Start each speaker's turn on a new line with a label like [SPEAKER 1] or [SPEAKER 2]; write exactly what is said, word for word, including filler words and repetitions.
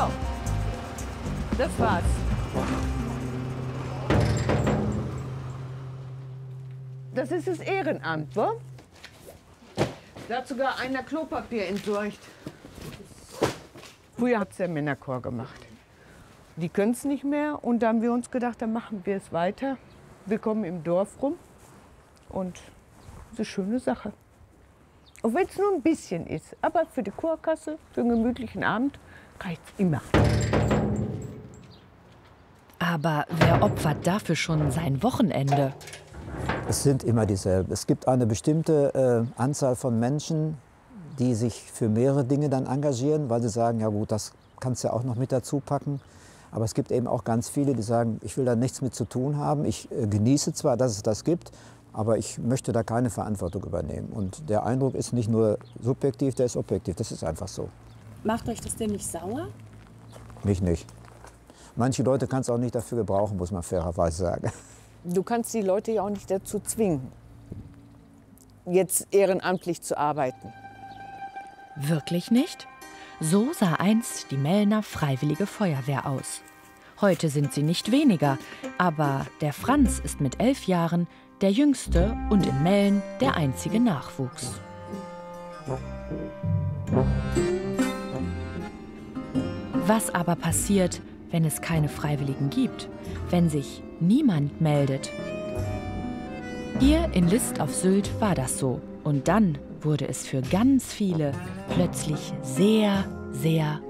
[SPEAKER 1] So, das war's. Das ist das Ehrenamt, wa? Da hat sogar einer Klopapier entsorgt. Früher hat es der Männerchor gemacht. Die können es nicht mehr und da haben wir uns gedacht, dann machen wir es weiter. Wir kommen im Dorf rum und das ist eine schöne Sache. Auch wenn es nur ein bisschen ist, aber für die Chorkasse, für einen gemütlichen Abend reicht es immer.
[SPEAKER 2] Aber wer opfert dafür schon sein Wochenende?
[SPEAKER 3] Es sind immer dieselben. Es gibt eine bestimmte äh, Anzahl von Menschen, die sich für mehrere Dinge dann engagieren, weil sie sagen, ja gut, das kannst du ja auch noch mit dazu packen. Aber es gibt eben auch ganz viele, die sagen, ich will da nichts mit zu tun haben. Ich äh, genieße zwar, dass es das gibt, aber ich möchte da keine Verantwortung übernehmen. Und der Eindruck ist nicht nur subjektiv, der ist objektiv. Das ist einfach so.
[SPEAKER 4] Macht euch das denn nicht sauer?
[SPEAKER 3] Mich nicht. Manche Leute kann es auch nicht dafür gebrauchen, muss man fairerweise sagen.
[SPEAKER 1] Du kannst die Leute ja auch nicht dazu zwingen, jetzt ehrenamtlich zu arbeiten.
[SPEAKER 2] Wirklich nicht? So sah einst die Mellner Freiwillige Feuerwehr aus. Heute sind sie nicht weniger, aber der Franz ist mit elf Jahren der Jüngste und in Mellen der einzige Nachwuchs. Was aber passiert, wenn es keine Freiwilligen gibt, wenn sich niemand meldet? Hier in List auf Sylt war das so. Und dann wurde es für ganz viele plötzlich sehr, sehr